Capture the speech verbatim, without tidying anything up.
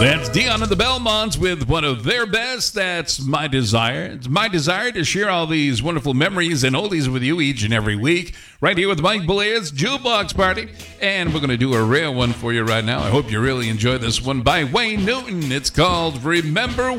That's Dion and the Belmonts with one of their best. That's My Desire. It's my desire to share all these wonderful memories and oldies with you each and every week, right here with Mike Bolaia's Jukebox Party. And we're going to do a rare one for you right now. I hope you really enjoy this one by Wayne Newton. It's called Remember